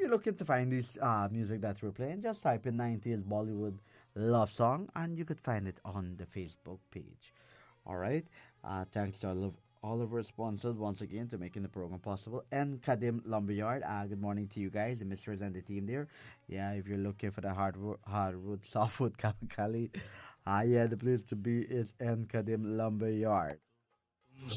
you're looking to find this music that we're playing, just type in 90s Bollywood love song and you could find it on the Facebook page. All right. Thanks to all of our sponsors once again to making the program possible. And Kadim Lumberyard, good morning to you guys, the misters and the team there. Yeah, if you're looking for the hardwood, softwood Kapakali, yeah, the place to be is N Kadim Lumberyard.